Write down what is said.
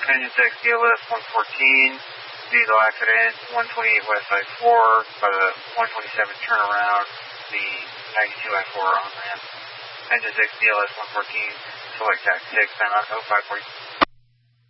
Engine 6, DLS 114, diesel accident, 128 West Side 4, by the 127 turnaround, the 92 I-4 on ramp. Engine 6, DLS 114, select tack 6, time out 0540.